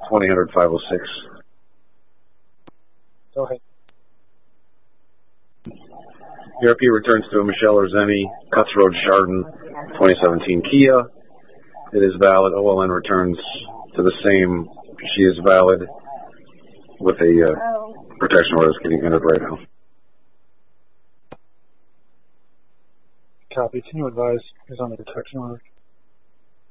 2000-506. Go ahead. ERP returns to a Michelle Orzeni, Cuts Road, Chardon, 2017 Kia. It is valid. OLN returns to the same. She is valid with a protection order that's getting entered right now. Copy. Can you advise who's on the protection order?